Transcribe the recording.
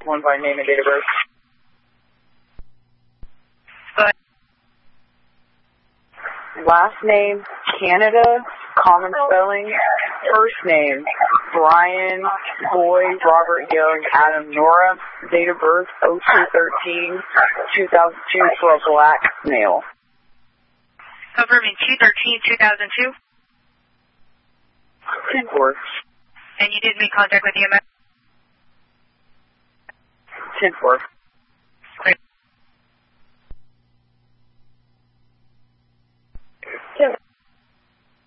One by name and date of birth. But last name, Canada, common spelling. First name, Brian, Boy, Robert Young, Adam, Nora. Date of birth, 02/13/2002 for a black male. confirming 2/13/2002. 10-4. And you did make contact with EMS? 10-4.